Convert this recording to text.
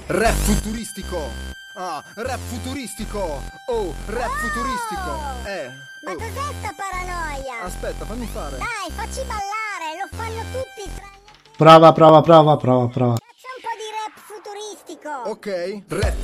Rap futuristico. Ah, rap futuristico. Oh, rap futuristico. Ma Oh. cos'è sta paranoia? Aspetta, fammi fare. Dai, facci ballare, lo fanno tutti tranne te. Prova. Faccia un po' di rap futuristico. Ok, rap